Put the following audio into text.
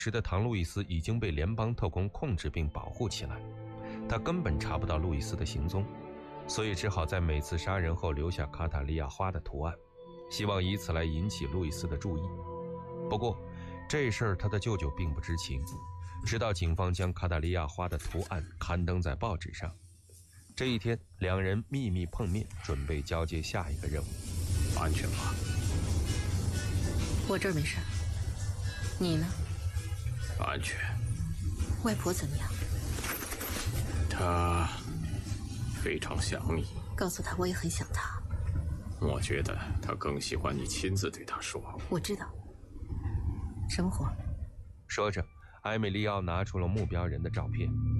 时的唐·路易斯已经被联邦特工控制并保护起来，他根本查不到路易斯的行踪，所以只好在每次杀人后留下卡塔利亚花的图案，希望以此来引起路易斯的注意。不过这事儿他的舅舅并不知情，直到警方将卡塔利亚花的图案刊登在报纸上。这一天，两人秘密碰面，准备交接下一个任务。 安全吗？ 我这儿没事，你呢？ 安全。 外婆怎么样？ 她非常想你。 告诉她我也很想她。 我觉得她更喜欢你亲自对她说。 我知道。什么活？ 说着，埃米利奥拿出了目标人的照片。